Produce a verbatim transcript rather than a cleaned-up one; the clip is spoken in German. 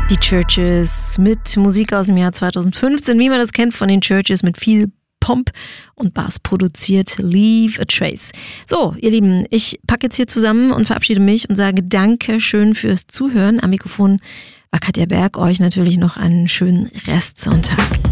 Die Churches mit Musik aus dem Jahr zweitausendfünfzehn, wie man das kennt von den Churches, mit viel Pomp und Bass produziert. Leave a Trace. So, ihr Lieben, ich packe jetzt hier zusammen und verabschiede mich und sage danke schön fürs Zuhören. Am Mikrofon war Katja Berg. Euch natürlich noch einen schönen Restsonntag.